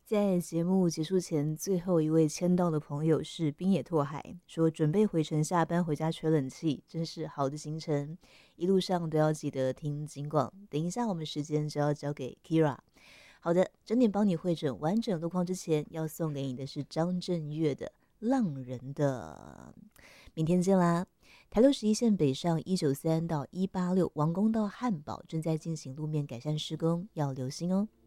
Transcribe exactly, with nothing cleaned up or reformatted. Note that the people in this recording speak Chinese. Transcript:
在节目结束前，最后一位签到的朋友是冰野拓海，说准备回程下班回家吹冷气，真是好的行程。一路上都要记得听警广。等一下，我们时间就要交给 Kira。好的，整点帮你会诊完整路况之前，要送给你的是张震岳的《浪人》的。明天见啦！台六十一线北上一九三到一八六王宫到汉堡正在进行路面改善施工，要留心哦。